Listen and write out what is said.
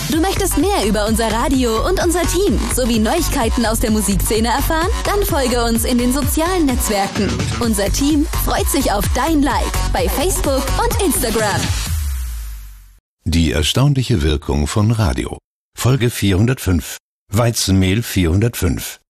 Du möchtest mehr über unser Radio und unser Team sowie Neuigkeiten aus der Musikszene erfahren? Dann folge uns in den sozialen Netzwerken. Unser Team freut sich auf dein Like bei Facebook und Instagram. Die erstaunliche Wirkung von Radio. Folge 405. Weizenmehl 405.